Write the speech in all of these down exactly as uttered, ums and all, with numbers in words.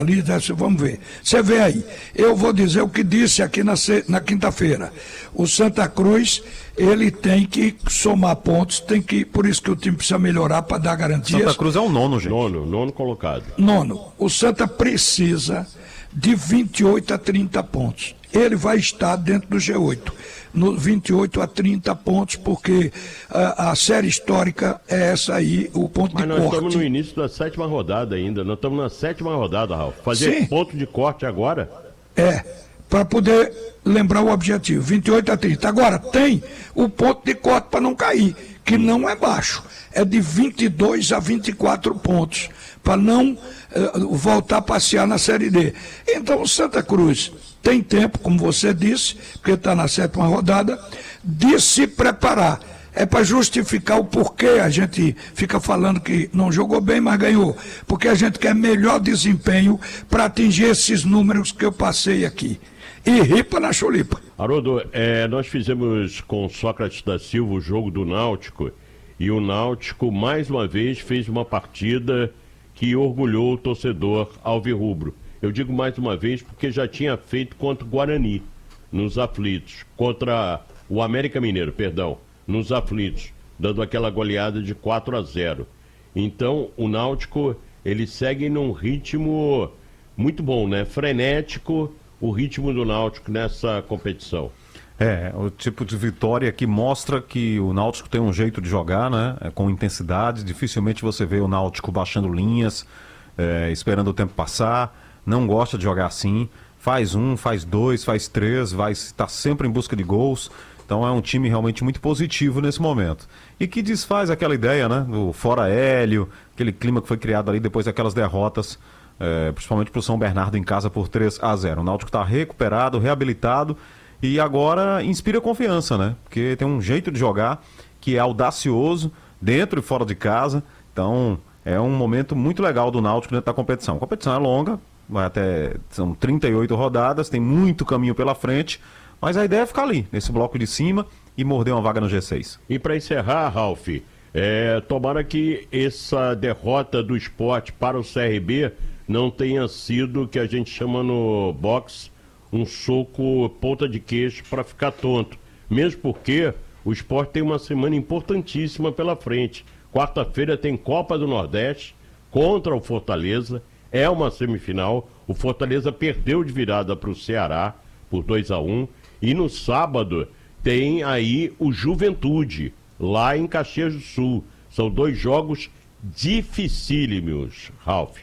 Vamos ver. Você vê aí. Eu vou dizer o que disse aqui na, na quinta-feira. O Santa Cruz, ele tem que somar pontos, tem que, por isso que o time precisa melhorar para dar garantias. Santa Cruz é o nono, gente. Nono, nono colocado. Nono. O Santa precisa de vinte e oito a trinta pontos. Ele vai estar dentro do G oito. No vinte e oito a trinta pontos, porque a, a série histórica é essa aí, o ponto Mas de nós corte. estamos no início da sétima rodada ainda, nós estamos na sétima rodada, Ralf. Fazer Sim. ponto de corte agora? É, para poder lembrar o objetivo, vinte e oito a trinta. Agora, tem o ponto de corte para não cair, que não é baixo, é de vinte e dois a vinte e quatro pontos, para não uh, voltar a passear na Série D. Então, o Santa Cruz tem tempo, como você disse, porque está na sétima rodada, de se preparar. É para justificar o porquê a gente fica falando que não jogou bem, mas ganhou. Porque a gente quer melhor desempenho para atingir esses números que eu passei aqui. E ripa na chulipa. Haroldo, é, nós fizemos com Sócrates da Silva o jogo do Náutico, e o Náutico, mais uma vez, fez uma partida que orgulhou o torcedor alvirrubro. Eu digo mais uma vez porque já tinha feito contra o Guarani, nos aflitos, contra o América Mineiro, perdão, nos aflitos, dando aquela goleada de quatro a zero. Então, o Náutico, ele segue num ritmo muito bom, né? Frenético, o ritmo do Náutico nessa competição. É, o tipo de vitória que mostra que o Náutico tem um jeito de jogar, né? É, com intensidade, dificilmente você vê o Náutico baixando linhas, é, esperando o tempo passar. Não gosta de jogar assim, faz um, faz dois, faz três, vai estar sempre em busca de gols. Então é um time realmente muito positivo nesse momento. E que desfaz aquela ideia, né, do fora Hélio, aquele clima que foi criado ali depois daquelas derrotas, é, principalmente para o São Bernardo em casa por três a zero. O Náutico está recuperado, reabilitado e agora inspira confiança, né? Porque tem um jeito de jogar que é audacioso, dentro e fora de casa. Então é um momento muito legal do Náutico dentro da competição. A competição é longa, vai até, são trinta e oito rodadas, tem muito caminho pela frente, mas a ideia é ficar ali, nesse bloco de cima e morder uma vaga no G seis. E para encerrar, Ralf, é, tomara que essa derrota do Sport para o C R B não tenha sido o que a gente chama no boxe um soco ponta de queixo para ficar tonto, mesmo porque o Sport tem uma semana importantíssima pela frente. Quarta-feira tem Copa do Nordeste contra o Fortaleza. É uma semifinal, o Fortaleza perdeu de virada para o Ceará por dois a um, e no sábado tem aí o Juventude, lá em Caxias do Sul. São dois jogos dificílimos, Ralf.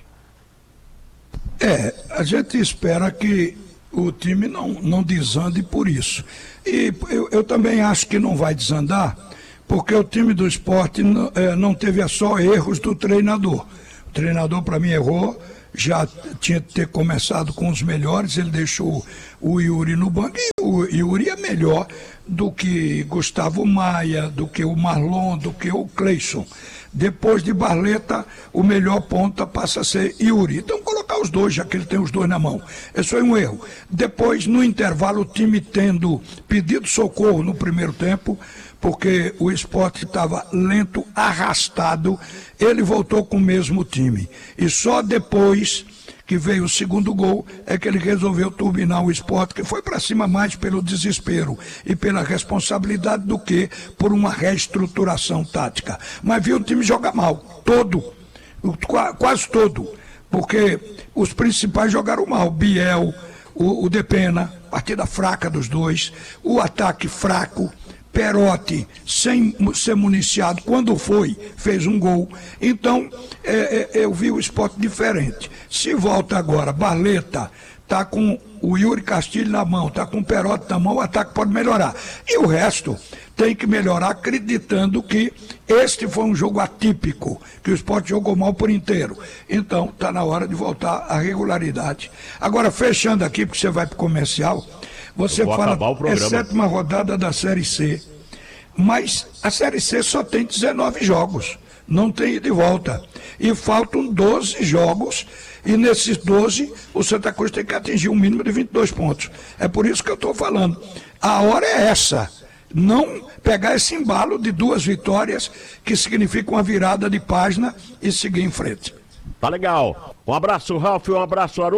É, a gente espera que o time não, não desande por isso. E eu, eu também acho que não vai desandar, porque o time do Sport não, é, não teve só erros do treinador. O treinador, para mim, errou. Já tinha que ter começado com os melhores, ele deixou o Yuri no banco, e o Yuri é melhor do que Gustavo Maia, do que o Marlon, do que o Cleison. Depois de Barleta, o melhor ponta passa a ser Yuri. Então colocar os dois, já que ele tem os dois na mão. Esse foi um erro. Depois, no intervalo, o time tendo pedido socorro no primeiro tempo, porque o Sport estava lento, arrastado, ele voltou com o mesmo time. E só depois que veio o segundo gol é que ele resolveu turbinar o Sport, que foi para cima mais pelo desespero e pela responsabilidade do que por uma reestruturação tática. Mas viu o time jogar mal, todo, quase todo, porque os principais jogaram mal, Biel, o, o Depena, partida fraca dos dois, o ataque fraco, Perotti, sem ser municiado, quando foi, fez um gol. Então, é, é, eu vi o Sport diferente. Se volta agora, Barleta está com o Yuri Castilho na mão, está com o Perotti na mão, o ataque pode melhorar. E o resto tem que melhorar acreditando que este foi um jogo atípico, que o Sport jogou mal por inteiro. Então, está na hora de voltar à regularidade. Agora, fechando aqui, porque você vai para o comercial, você fala, é sétima rodada da Série C, mas a Série C só tem dezenove jogos, não tem ida e volta, e faltam doze jogos, e nesses doze o Santa Cruz tem que atingir um mínimo de vinte e dois pontos. É por isso que eu estou falando, a hora é essa, não pegar esse embalo de duas vitórias que significa uma virada de página e seguir em frente. Tá legal. Um abraço, Ralf, um abraço, Haroldo.